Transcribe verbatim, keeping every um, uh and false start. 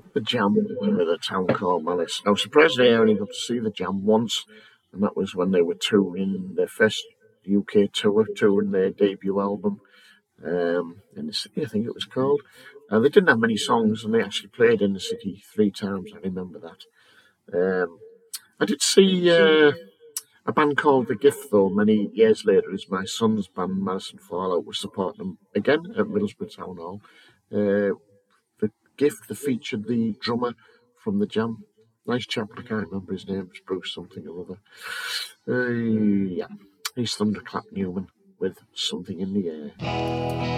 The Jam with a town called Malice. I was surprised I only got to see the Jam once, and that was when they were touring their first U K tour, touring their debut album, um, in the city, I think it was called. Uh, they didn't have many songs, and they actually played in the city three times. I remember that. Um, I did see uh, a band called The Gift, though, many years later, as my son's band, Madison Fallout, was supporting them again at Middlesbrough Town Hall. Uh, the Gift, that featured the drummer from the Jam. Nice chap, I can't remember his name, it's Bruce something or other. Uh, yeah, he's Thunderclap Newman with Something in the Air.